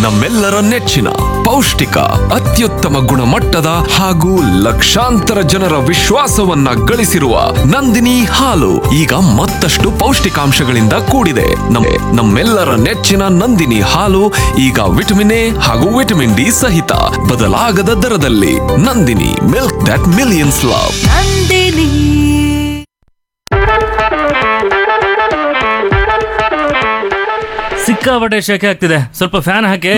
ನಮ್ಮೆಲ್ಲರ ನೆಚ್ಚಿನ ಪೌಷ್ಟಿಕ ಅತ್ಯುತ್ತಮ ಗುಣಮಟ್ಟದ ಹಾಗೂ ಲಕ್ಷಾಂತರ ಜನರ ವಿಶ್ವಾಸವನ್ನ ಗಳಿಸಿರುವ ನಂದಿನಿ ಹಾಲು ಈಗ ಮತ್ತಷ್ಟು ಪೌಷ್ಟಿಕಾಂಶಗಳಿಂದ ಕೂಡಿದೆ. ನಮ್ಮೆಲ್ಲರ ನೆಚ್ಚಿನ ನಂದಿನಿ ಹಾಲು ಈಗ ವಿಟಮಿನ್ ಎ ಹಾಗೂ ವಿಟಮಿನ್ ಡಿ ಸಹಿತ ಬದಲಾಗದ ದರದಲ್ಲಿ. Nandini, milk that millions love. ಸಿಕ್ಕಾಪಟ್ಟೆ ಶೆಕೆ ಆಗ್ತಿದೆ, ಸ್ವಲ್ಪ ಫ್ಯಾನ್ ಹಾಕಿ.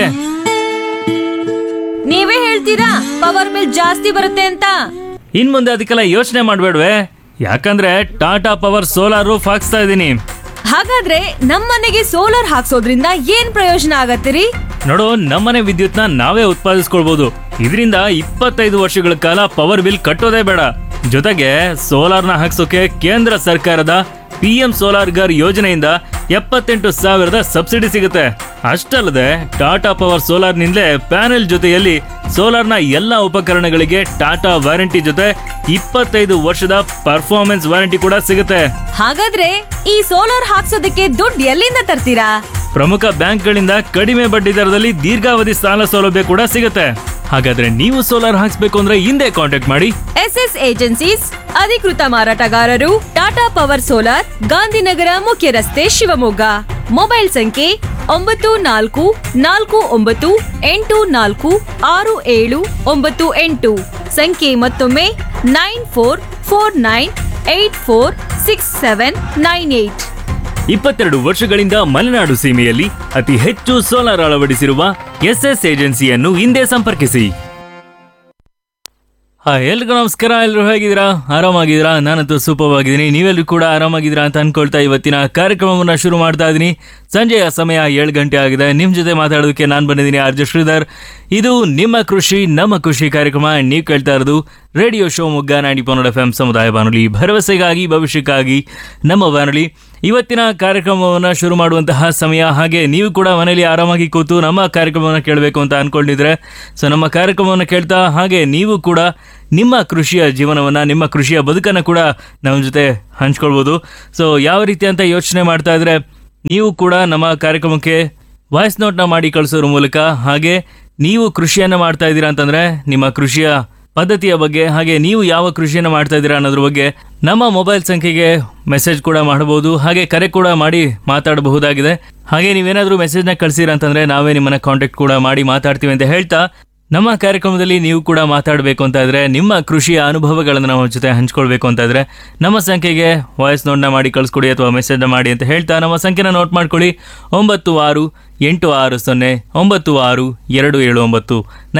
ನೀವೇ ಹೇಳ್ತೀರಾ ಪವರ್ ಬಿಲ್ ಜಾಸ್ತಿ ಬರುತ್ತೆ ಅಂತ. ಇನ್ ಮುಂದೆ ಅದಕ್ಕೆಲ್ಲ ಯೋಚನೆ ಮಾಡ್ಬೇಡ್ವೆ, ಯಾಕಂದ್ರೆ ಟಾಟಾ ಪವರ್ ಸೋಲಾರ್ ರೂಫ್ ಹಾಕ್ಸ್ತಾ ಇದೀನಿ. ಹಾಗಾದ್ರೆ ನಮ್ಮನೆಗೆ ಸೋಲಾರ್ ಹಾಕ್ಸೋದ್ರಿಂದ ಏನ್ ಪ್ರಯೋಜನ ಆಗತ್ತಿರಿ? ನೋಡು, ನಮ್ಮನೆ ವಿದ್ಯುತ್ನ ನಾವೇ ಉತ್ಪಾದಿಸ್ಕೊಳ್ಬಹುದು. ಇದರಿಂದ 25 ವರ್ಷಗಳ ಕಾಲ ಪವರ್ ಬಿಲ್ ಕಟ್ಟೋದೇ ಬೇಡ. ಜೊತೆಗೆ ಸೋಲಾರ್ನ ಹಾಕ್ಸೋಕೆ ಕೇಂದ್ರ ಸರ್ಕಾರದ PM ಸೋಲಾರ್ ಗರ್ ಯೋಜನೆಯಿಂದ 78,000 ಸಬ್ಸಿಡಿ ಸಿಗುತ್ತೆ. ಅಷ್ಟಲ್ಲದೆ ಟಾಟಾ ಪವರ್ ಸೋಲಾರ್ ನಿಂದಲೇ ಪ್ಯಾನೆಲ್ ಜೊತೆಯಲ್ಲಿ ಸೋಲಾರ್ನ ಎಲ್ಲಾ ಉಪಕರಣಗಳಿಗೆ ಟಾಟಾ ವಾರಂಟಿ ಜೊತೆ 25 ವರ್ಷದ ಪರ್ಫಾರ್ಮೆನ್ಸ್ ವಾರಂಟಿ ಕೂಡ ಸಿಗುತ್ತೆ. ಹಾಗಾದ್ರೆ ಈ ಸೋಲಾರ್ ಹಾಕ್ಸೋದಕ್ಕೆ ದುಡ್ಡು ಎಲ್ಲಿಂದ ತರ್ತೀರಾ? ಪ್ರಮುಖ ಬ್ಯಾಂಕ್ಗಳಿಂದ ಕಡಿಮೆ ಬಡ್ಡಿ ದರದಲ್ಲಿ ದೀರ್ಘಾವಧಿ ಸಾಲ ಸೌಲಭ್ಯ ಕೂಡ ಸಿಗುತ್ತೆ. ಹಾಗಾದ್ರೆ ನೀವು ಸೋಲಾರ್ ಹಾಕ್ಸ್ಬೇಕು ಅಂದ್ರೆ ಹಿಂದೆ ಕಾಂಟ್ಯಾಕ್ಟ್ ಮಾಡಿ SS ಏಜೆನ್ಸೀಸ್, ಅಧಿಕೃತ ಮಾರಾಟಗಾರರು, ಟಾಟಾ ಪವರ್ ಸೋಲಾರ್, ಗಾಂಧಿನಗರ ಮುಖ್ಯ ರಸ್ತೆ, ಶಿವಮೊಗ್ಗ. ಮೊಬೈಲ್ ಸಂಖ್ಯೆ 9448466798. ಸಂಖ್ಯೆ ಮತ್ತೊಮ್ಮೆ 9449846798. 22 ವರ್ಷಗಳಿಂದ ಮಲೆನಾಡು ಸೀಮೆಯಲ್ಲಿ ಅತಿ ಹೆಚ್ಚು ಸೋಲಾರ್ ಅಳವಡಿಸಿರುವ SS ಏಜೆನ್ಸಿಯನ್ನು ಹಿಂದೆ ಸಂಪರ್ಕಿಸಿ. ಎಲ್ರಿಗೂ ನಮಸ್ಕಾರ. ಎಲ್ಲರೂ ಹೇಗಿದ್ದೀರಾ? ಆರಾಮಾಗಿದ್ದೀರಾ? ನಾನಂತೂ ಸೂಪರ್ ಆಗಿದ್ದೀನಿ. ನೀವೆಲ್ಲರೂ ಕೂಡ ಆರಾಮಾಗಿದ್ದೀರಾ ಅಂತ ಅನ್ಕೊಳ್ತಾ ಇವತ್ತಿನ ಕಾರ್ಯಕ್ರಮವನ್ನು ಶುರು ಮಾಡ್ತಾ ಇದ್ದೀನಿ. ಸಂಜೆಯ ಸಮಯ 7 ಗಂಟೆ ಆಗಿದೆ. ನಿಮ್ಮ ಜೊತೆ ಮಾತಾಡೋದಕ್ಕೆ ನಾನು ಬಂದಿದ್ದೀನಿ RJ ಶ್ರೀಧರ್. ಇದು ನಿಮ್ಮ ಕೃಷಿ ನಮ್ಮ ಖುಷಿ ಕಾರ್ಯಕ್ರಮ. ನೀವು ಕೇಳ್ತಾ ಇರೋದು ರೇಡಿಯೋ ಶಿವಮೊಗ್ಗ 90.1 FM ಸಮುದಾಯ ಬಾನುಲಿ, ಭರವಸೆಗಾಗಿ ಭವಿಷ್ಯಕ್ಕಾಗಿ ನಮ್ಮ ಬಾನುಲಿ. ಇವತ್ತಿನ ಕಾರ್ಯಕ್ರಮವನ್ನು ಶುರು ಮಾಡುವಂತಹ ಸಮಯ. ಹಾಗೆ ನೀವು ಕೂಡ ಮನೆಯಲ್ಲಿ ಆರಾಮಾಗಿ ಕೂತು ನಮ್ಮ ಕಾರ್ಯಕ್ರಮವನ್ನು ಕೇಳಬೇಕು ಅಂತ ಅನ್ಕೊಂಡಿದ್ರೆ ನಮ್ಮ ಕಾರ್ಯಕ್ರಮವನ್ನು ಕೇಳ್ತಾ ಹಾಗೆ ನೀವು ಕೂಡ ನಿಮ್ಮ ಕೃಷಿಯ ಜೀವನವನ್ನು, ನಿಮ್ಮ ಕೃಷಿಯ ಬದುಕನ್ನು ಕೂಡ ನಮ್ಮ ಜೊತೆ ಹಂಚ್ಕೊಳ್ಬೋದು. ಯಾವ ರೀತಿ ಅಂತ ಯೋಚನೆ ಮಾಡ್ತಾ ಇದ್ರೆ ನೀವು ಕೂಡ ನಮ್ಮ ಕಾರ್ಯಕ್ರಮಕ್ಕೆ ವಾಯ್ಸ್ ನೋಟ್ನ ಮಾಡಿ ಕಳಿಸೋದ್ರ ಮೂಲಕ, ಹಾಗೆ ನೀವು ಕೃಷಿಯನ್ನು ಮಾಡ್ತಾ ಇದ್ದೀರಾ ಅಂತಂದ್ರೆ ನಿಮ್ಮ ಕೃಷಿಯ ಪದ್ಧತಿಯ ಬಗ್ಗೆ, ಹಾಗೆ ನೀವು ಯಾವ ಕೃಷಿಯನ್ನು ಮಾಡ್ತಾ ಇದ್ದೀರಾ ಅನ್ನೋದ್ರ ಬಗ್ಗೆ ನಮ್ಮ ಮೊಬೈಲ್ ಸಂಖ್ಯೆಗೆ ಮೆಸೇಜ್ ಕೂಡ ಮಾಡಬಹುದು, ಹಾಗೆ ಕರೆ ಕೂಡ ಮಾಡಿ ಮಾತಾಡಬಹುದಾಗಿದೆ. ಹಾಗೆ ನೀವೇನಾದ್ರೂ ಮೆಸೇಜ್ನ ಕಳಿಸಿರ ಅಂತಂದ್ರೆ ನಾವೇ ನಿಮ್ಮನ್ನ ಕಾಂಟ್ಯಾಕ್ಟ್ ಕೂಡ ಮಾಡಿ ಮಾತಾಡ್ತೀವಿ ಅಂತ ಹೇಳ್ತಾ, ನಮ್ಮ ಕಾರ್ಯಕ್ರಮದಲ್ಲಿ ನೀವು ಕೂಡ ಮಾತಾಡಬೇಕು ಅಂತ ಇದ್ರೆ, ನಿಮ್ಮ ಕೃಷಿಯ ಅನುಭವಗಳನ್ನು ನಮ್ಮ ಜೊತೆ ಹಂಚ್ಕೊಳ್ಬೇಕು ಅಂತ ಇದ್ರೆ ನಮ್ಮ ಸಂಖ್ಯೆಗೆ ವಾಯ್ಸ್ ನೋಟ್ನ ಮಾಡಿ ಕಳಿಸ್ಕೊಡಿ ಅಥವಾ ಮೆಸೇಜ್ನ ಮಾಡಿ ಅಂತ ಹೇಳ್ತಾ ನಮ್ಮ ಸಂಖ್ಯೆನ ನೋಟ್ ಮಾಡ್ಕೊಳ್ಳಿ. 9686962779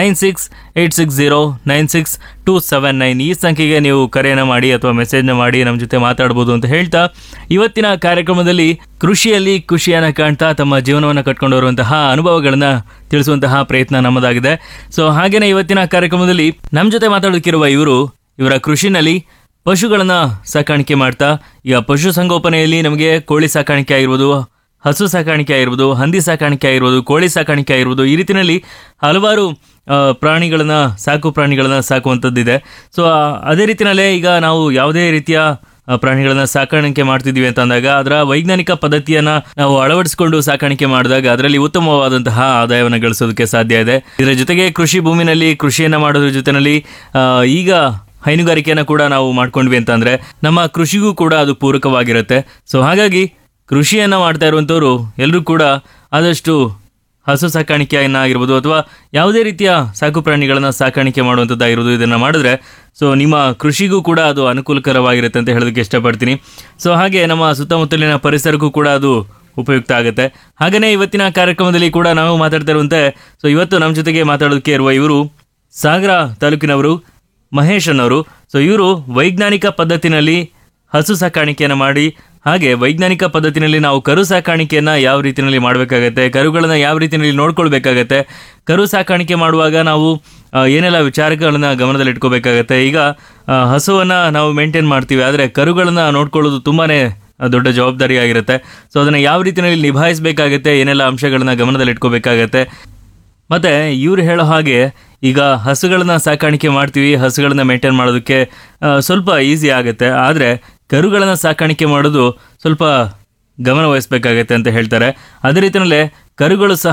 9686096279 ಈ ಸಂಖ್ಯೆಗೆ ನೀವು ಕರೆಯನ್ನು ಮಾಡಿ ಅಥವಾ ಮೆಸೇಜ್ನ ಮಾಡಿ ನಮ್ಮ ಜೊತೆ ಮಾತಾಡ್ಬೋದು ಅಂತ ಹೇಳ್ತಾ, ಇವತ್ತಿನ ಕಾರ್ಯಕ್ರಮದಲ್ಲಿ ಕೃಷಿಯಲ್ಲಿ ಖುಷಿಯನ್ನು ಕಾಣ್ತಾ ತಮ್ಮ ಜೀವನವನ್ನು ಕಟ್ಕೊಂಡು ಬರುವಂತಹ ಅನುಭವಗಳನ್ನ ತಿಳಿಸುವಂತಹ ಪ್ರಯತ್ನ ನಮ್ಮದಾಗಿದೆ. ಹಾಗೇನೆ ಇವತ್ತಿನ ಕಾರ್ಯಕ್ರಮದಲ್ಲಿ ನಮ್ಮ ಜೊತೆ ಮಾತಾಡೋಕ್ಕಿರುವ ಇವರ ಕೃಷಿನಲ್ಲಿ ಪಶುಗಳನ್ನ ಸಾಕಾಣಿಕೆ ಮಾಡ್ತಾ, ಈಗ ಪಶು ಸಂಗೋಪನೆಯಲ್ಲಿ ನಮಗೆ ಕೋಳಿ ಸಾಕಾಣಿಕೆ ಆಗಿರ್ಬೋದು, ಹಸು ಸಾಕಾಣಿಕೆ ಆಗಿರ್ಬೋದು, ಹಂದಿ ಸಾಕಾಣಿಕೆ ಆಗಿರ್ಬೋದು, ಕೋಳಿ ಸಾಕಾಣಿಕೆ ಆಗಿರ್ಬೋದು, ಈ ರೀತಿಯಲ್ಲಿ ಹಲವಾರು ಪ್ರಾಣಿಗಳನ್ನ ಸಾಕುವಂಥದ್ದಿದೆ. ಅದೇ ರೀತಿಯಲ್ಲೇ ಈಗ ನಾವು ಯಾವುದೇ ರೀತಿಯ ಪ್ರಾಣಿಗಳನ್ನ ಸಾಕಾಣಿಕೆ ಮಾಡ್ತಿದ್ದೀವಿ ಅಂತ ಅಂದಾಗ ಅದರ ವೈಜ್ಞಾನಿಕ ಪದ್ಧತಿಯನ್ನ ನಾವು ಅಳವಡಿಸಿಕೊಂಡು ಸಾಕಾಣಿಕೆ ಮಾಡಿದಾಗ ಅದರಲ್ಲಿ ಉತ್ತಮವಾದಂತಹ ಆದಾಯವನ್ನು ಗಳಿಸೋದಕ್ಕೆ ಸಾಧ್ಯ ಇದೆ. ಇದರ ಜೊತೆಗೆ ಕೃಷಿ ಭೂಮಿನಲ್ಲಿ ಕೃಷಿಯನ್ನ ಮಾಡೋದ್ರ ಜೊತೆನಲ್ಲಿ ಈಗ ಹೈನುಗಾರಿಕೆಯನ್ನು ಕೂಡ ನಾವು ಮಾಡ್ಕೊಂಡ್ವಿ ಅಂತಂದ್ರೆ ನಮ್ಮ ಕೃಷಿಗೂ ಕೂಡ ಅದು ಪೂರಕವಾಗಿರುತ್ತೆ. ಹಾಗಾಗಿ ಕೃಷಿಯನ್ನ ಮಾಡ್ತಾ ಇರುವಂಥವ್ರು ಎಲ್ಲರೂ ಕೂಡ ಆದಷ್ಟು ಹಸು ಸಾಕಾಣಿಕೆಯನ್ನ ಆಗಿರ್ಬೋದು ಅಥವಾ ಯಾವುದೇ ರೀತಿಯ ಸಾಕು ಪ್ರಾಣಿಗಳನ್ನ ಸಾಕಾಣಿಕೆ ಮಾಡುವಂಥದ್ದಾಗಿರ್ಬೋದು, ಇದನ್ನ ಮಾಡಿದ್ರೆ ನಿಮ್ಮ ಕೃಷಿಗೂ ಕೂಡ ಅದು ಅನುಕೂಲಕರವಾಗಿರುತ್ತೆ ಅಂತ ಹೇಳೋದಕ್ಕೆ ಇಷ್ಟಪಡ್ತೀನಿ. ಹಾಗೆ ನಮ್ಮ ಸುತ್ತಮುತ್ತಲಿನ ಪರಿಸರಕ್ಕೂ ಕೂಡ ಅದು ಉಪಯುಕ್ತ ಆಗುತ್ತೆ. ಹಾಗೆಯೇ ಇವತ್ತಿನ ಕಾರ್ಯಕ್ರಮದಲ್ಲಿ ಕೂಡ ನಾವು ಮಾತಾಡ್ತಾ ಇರುವಂತೆ ಇವತ್ತು ನಮ್ಮ ಜೊತೆಗೆ ಮಾತಾಡೋದಕ್ಕೆ ಇರುವ ಇವರು ಸಾಗರ ತಾಲೂಕಿನವರು, ಮಹೇಶ್ ಅನ್ನವರು. ಇವರು ವೈಜ್ಞಾನಿಕ ಪದ್ಧತಿನಲ್ಲಿ ಹಸು ಸಾಕಾಣಿಕೆಯನ್ನು ಮಾಡಿ, ಹಾಗೆ ವೈಜ್ಞಾನಿಕ ಪದ್ಧತಿನಲ್ಲಿ ನಾವು ಕರು ಸಾಕಾಣಿಕೆಯನ್ನ ಯಾವ ರೀತಿಯಲ್ಲಿ ಮಾಡಬೇಕಾಗತ್ತೆ, ಕರುಗಳನ್ನ ಯಾವ ರೀತಿಯಲ್ಲಿ ನೋಡ್ಕೊಳ್ಬೇಕಾಗತ್ತೆ, ಕರು ಸಾಕಾಣಿಕೆ ಮಾಡುವಾಗ ನಾವು ಏನೆಲ್ಲ ವಿಚಾರಗಳನ್ನ ಗಮನದಲ್ಲಿ ಇಟ್ಕೋಬೇಕಾಗತ್ತೆ. ಈಗ ಹಸುವನ್ನ ನಾವು ಮೇಂಟೈನ್ ಮಾಡ್ತೀವಿ, ಆದರೆ ಕರುಗಳನ್ನ ನೋಡ್ಕೊಳ್ಳೋದು ತುಂಬಾನೇ ದೊಡ್ಡ ಜವಾಬ್ದಾರಿ ಆಗಿರುತ್ತೆ. ಅದನ್ನ ಯಾವ ರೀತಿಯಲ್ಲಿ ನಿಭಾಯಿಸಬೇಕಾಗತ್ತೆ, ಏನೆಲ್ಲ ಅಂಶಗಳನ್ನ ಗಮನದಲ್ಲಿ ಇಟ್ಕೋಬೇಕಾಗತ್ತೆ. ಮತ್ತೆ ಇವ್ರು ಹೇಳೋ ಹಾಗೆ ಈಗ ಹಸುಗಳನ್ನ ಸಾಕಾಣಿಕೆ ಮಾಡ್ತೀವಿ, ಹಸುಗಳನ್ನ ಮೇಂಟೈನ್ ಮಾಡೋದಕ್ಕೆ ಸ್ವಲ್ಪ ಈಸಿ ಆಗುತ್ತೆ, ಆದರೆ ಕರುಗಳನ್ನ ಸಾಕಾಣಿಕೆ ಮಾಡೋದು ಸ್ವಲ್ಪ ಗಮನ ವಹಿಸಬೇಕಾಗತ್ತೆ ಅಂತ ಹೇಳ್ತಾರೆ. ಅದೇ ರೀತಿಯಲ್ಲೇ ಕರುಗಳು ಸಹ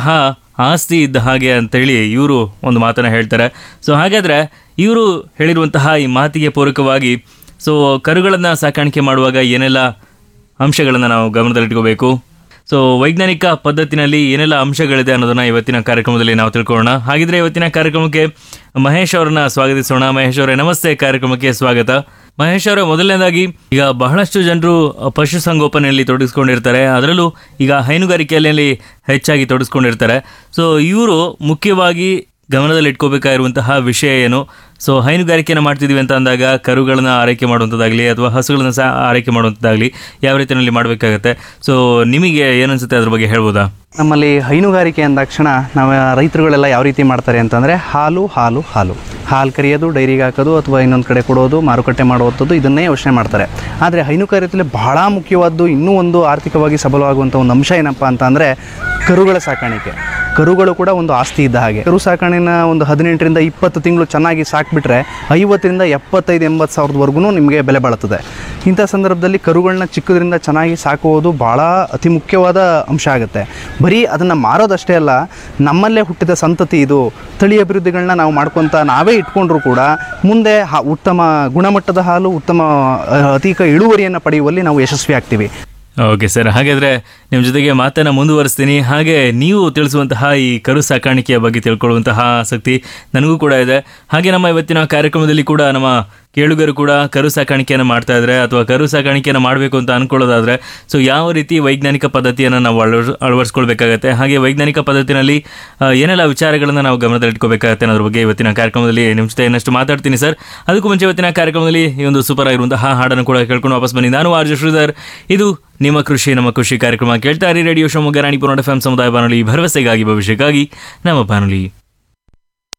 ಆಸ್ತಿ ಇದ್ದ ಹಾಗೆ ಅಂತೇಳಿ ಇವರು ಒಂದು ಮಾತನ್ನು ಹೇಳ್ತಾರೆ. ಸೊ ಹಾಗಾದರೆ ಇವರು ಹೇಳಿರುವಂತಹ ಈ ಮಾತಿಗೆ ಪೂರಕವಾಗಿ ಸೊ ಕರುಗಳನ್ನು ಸಾಕಾಣಿಕೆ ಮಾಡುವಾಗ ಏನೆಲ್ಲ ಅಂಶಗಳನ್ನು ನಾವು ಗಮನದಲ್ಲಿಟ್ಕೋಬೇಕು, ಸೊ ವೈಜ್ಞಾನಿಕ ಪದ್ಧತಿನಲ್ಲಿ ಏನೆಲ್ಲ ಅಂಶಗಳಿದೆ ಅನ್ನೋದನ್ನು ಇವತ್ತಿನ ಕಾರ್ಯಕ್ರಮದಲ್ಲಿ ನಾವು ತಿಳ್ಕೊಳ್ಳೋಣ. ಹಾಗಿದ್ರೆ ಇವತ್ತಿನ ಕಾರ್ಯಕ್ರಮಕ್ಕೆ ಮಹೇಶ್ ಅವರನ್ನ ಸ್ವಾಗತಿಸೋಣ. ಮಹೇಶ್ ಅವರೇ ನಮಸ್ತೆ, ಕಾರ್ಯಕ್ರಮಕ್ಕೆ ಸ್ವಾಗತ. ಮಹೇಶ್ ಅವರೇ, ಮೊದಲನೇದಾಗಿ ಈಗ ಬಹಳಷ್ಟು ಜನರು ಪಶುಸಂಗೋಪನೆಯಲ್ಲಿ ತೊಡಗಿಸ್ಕೊಂಡಿರ್ತಾರೆ, ಅದರಲ್ಲೂ ಈಗ ಹೈನುಗಾರಿಕೆಯಲ್ಲಿ ಹೆಚ್ಚಾಗಿ ತೊಡಗಿಸ್ಕೊಂಡಿರ್ತಾರೆ. ಸೊ ಇವರು ಮುಖ್ಯವಾಗಿ ಗಮನದಲ್ಲಿ ಇಟ್ಕೋಬೇಕಾಗಿರುವಂತಹ ವಿಷಯ ಏನು? ಸೊ ಹೈನುಗಾರಿಕೆಯನ್ನು ಮಾಡ್ತಿದ್ದೀವಿ ಅಂತ ಅಂದಾಗ ಕರುಗಳನ್ನ ಆರೈಕೆ ಮಾಡುವಂಥದ್ದಾಗಲಿ ಅಥವಾ ಹಸುಗಳನ್ನ ಸಹ ಆರೈಕೆ ಮಾಡುವಂಥದ್ದಾಗಲಿ ಯಾವ ರೀತಿಯಲ್ಲಿ ಮಾಡಬೇಕಾಗತ್ತೆ? ಸೊ ನಿಮಗೆ ಏನನ್ಸುತ್ತೆ ಅದ್ರ ಬಗ್ಗೆ ಹೇಳ್ಬೋದಾ? ನಮ್ಮಲ್ಲಿ ಹೈನುಗಾರಿಕೆ ಅಂದಾಕ್ಷಣ ನಾವು ರೈತರುಗಳೆಲ್ಲ ಯಾವ ರೀತಿ ಮಾಡ್ತಾರೆ ಅಂತಂದರೆ ಹಾಲು ಕರಿಯೋದು, ಡೈರಿಗೆ ಹಾಕೋದು ಅಥವಾ ಇನ್ನೊಂದು ಕಡೆ ಕೊಡೋದು, ಮಾರುಕಟ್ಟೆ ಮಾಡುವಂಥದ್ದು, ಇದನ್ನೇ ಯೋಚನೆ ಮಾಡ್ತಾರೆ. ಆದರೆ ಹೈನುಗಾರಿಕೆಯಲ್ಲಿ ಬಹಳ ಮುಖ್ಯವಾದ್ದು ಇನ್ನೂ ಒಂದು ಆರ್ಥಿಕವಾಗಿ ಸಬಲವಾಗುವಂಥ ಒಂದು ಅಂಶ ಏನಪ್ಪ ಅಂತ ಅಂದರೆ ಕರುಗಳ ಸಾಕಾಣಿಕೆ. ಕರುಗಳು ಕೂಡ ಒಂದು ಆಸ್ತಿ ಇದ್ದ ಹಾಗೆ. ಕರು ಸಾಕಾಣಿನ ಒಂದು 18ರಿಂದ 20 ತಿಂಗಳು ಚೆನ್ನಾಗಿ ಸಾಕಿಬಿಟ್ರೆ 50ರಿಂದ 75-80 ಸಾವಿರದವರೆಗೂ ನಿಮಗೆ ಬೆಲೆ ಬಾಳುತ್ತದೆ. ಇಂಥ ಸಂದರ್ಭದಲ್ಲಿ ಕರುಗಳನ್ನ ಚಿಕ್ಕದ್ರಿಂದ ಚೆನ್ನಾಗಿ ಸಾಕುವುದು ಭಾಳ ಅತಿ ಮುಖ್ಯವಾದ ಅಂಶ ಆಗುತ್ತೆ. ಬರೀ ಅದನ್ನು ಮಾರೋದಷ್ಟೇ ಅಲ್ಲ, ನಮ್ಮಲ್ಲೇ ಹುಟ್ಟಿದ ಸಂತತಿ ಇದು. ತಳಿ ಅಭಿವೃದ್ಧಿಗಳನ್ನ ನಾವು ಮಾಡ್ಕೊತ ನಾವೇ ಇಟ್ಕೊಂಡ್ರೂ ಕೂಡ ಮುಂದೆ ಉತ್ತಮ ಗುಣಮಟ್ಟದ ಹಾಲು, ಉತ್ತಮ ಅಧಿಕ ಇಳುವರಿಯನ್ನು ಪಡೆಯುವಲ್ಲಿ ನಾವು ಯಶಸ್ವಿ ಆಗ್ತೀವಿ. ಓಕೆ ಸರ್, ಹಾಗಾದರೆ ನಿಮ್ಮ ಜೊತೆಗೆ ಮಾತನ್ನು ಮುಂದುವರಿಸ್ತೀನಿ. ಹಾಗೆ ನೀವು ತಿಳಿಸುವಂತಹ ಈ ಕರು ಸಾಕಾಣಿಕೆಯ ಬಗ್ಗೆ ತಿಳ್ಕೊಳ್ಳುವಂತಹ ಆಸಕ್ತಿ ನನಗೂ ಕೂಡ ಇದೆ. ಹಾಗೆ ನಮ್ಮ ಇವತ್ತಿನ ಕಾರ್ಯಕ್ರಮದಲ್ಲಿ ಕೂಡ ನಮ್ಮ ಕೇಳುಗರು ಕೂಡ ಕರು ಸಾಕಾಣಿಕೆಯನ್ನು ಮಾಡ್ತಾ ಇದ್ದಾರೆ ಅಥವಾ ಕರು ಸಾಕಾಣಿಕೆಯನ್ನು ಮಾಡಬೇಕು ಅಂತ ಅಂದ್ಕೊಳ್ಳೋದಾದರೆ ಸೊ ಯಾವ ರೀತಿ ವೈಜ್ಞಾನಿಕ ಪದ್ಧತಿಯನ್ನು ನಾವು ಅಳವಡಿಸ್ಕೊಳ್ಬೇಕಾಗತ್ತೆ, ಹಾಗೆ ವೈಜ್ಞಾನಿಕ ಪದ್ಧತಿನಲ್ಲಿ ಏನೆಲ್ಲ ವಿಚಾರಗಳನ್ನು ನಾವು ಗಮನದಲ್ಲಿಟ್ಕೋಬೇಕಾಗತ್ತೆ ಅನ್ನೋದ್ರ ಬಗ್ಗೆ ಇವತ್ತಿನ ಕಾರ್ಯಕ್ರಮದಲ್ಲಿ ನಿಮ್ಮ ಜೊತೆ ಇನ್ನಷ್ಟು ಮಾತಾಡ್ತೀನಿ ಸರ್. ಅದಕ್ಕೂ ಮುಂಚೆ ಇವತ್ತಿನ ಕಾರ್ಯಕ್ರಮದಲ್ಲಿ ಈ ಒಂದು ಸೂಪರ್ ಆಗಿರುವಂತಹ ಹಾಡನ್ನು ಕೂಡ ಕೇಳ್ಕೊಂಡು ವಾಪಸ್ ಬನ್ನಿ. ನಾನು ಆರ್ ಜೆ ಶ್ರೀಧರ್, ಇದು ನಿಮ್ಮ ಕೃಷಿ ನಮ್ಮ ಖುಷಿ ಕಾರ್ಯಕ್ರಮ. ಕೇಳ್ತಾ ಇರಿ ರೇಡಿಯೋ ಶಿವಮೊಗ್ಗ 90.8 FM ಸಮುದಾಯ ಬಾನುಲಿ, ಭರವಸೆಗಾಗಿ ಭವಿಷ್ಯಕ್ಕಾಗಿ ನಮ್ಮ ಬಾನುಲಿ.